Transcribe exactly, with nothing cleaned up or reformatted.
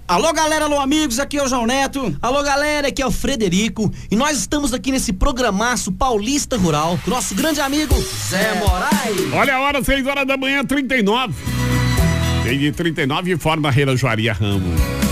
Alô galera, alô amigos, aqui é o João Neto. Alô galera, aqui é o Frederico e nós estamos aqui nesse programaço Paulista Rural com nosso grande amigo Zé Moraes. Olha a hora, seis horas da manhã, trinta e nove. Tem de trinta e nove, informa a Relojoaria Ramos.